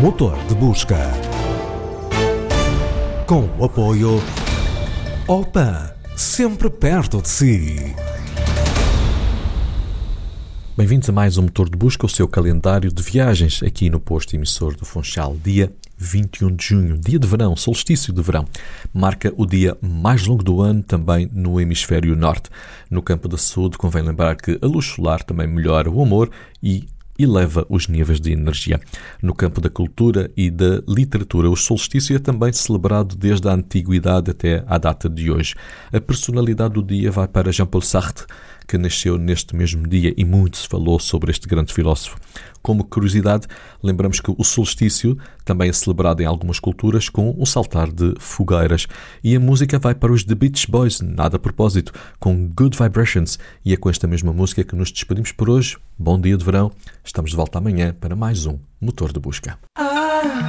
Motor de Busca. Com o apoio Opan, sempre perto de si. Bem-vindos a mais um Motor de Busca, o seu calendário de viagens aqui no posto emissor do Funchal. Dia 21 de junho, dia de verão, solstício de verão. Marca o dia mais longo do ano também no hemisfério norte. No campo da saúde, convém lembrar que a luz solar também melhora o humor e eleva os níveis de energia. No campo da cultura e da literatura, o solstício é também celebrado desde a antiguidade até à data de hoje. A personalidade do dia vai para Jean-Paul Sartre, que nasceu neste mesmo dia e muito se falou sobre este grande filósofo. Como curiosidade, lembramos que o solstício também é celebrado em algumas culturas com o saltar de fogueiras. E a música vai para os The Beach Boys, nada a propósito, com Good Vibrations. E é com esta mesma música que nos despedimos por hoje. Bom dia de verão. Estamos de volta amanhã para mais um Motor de Busca.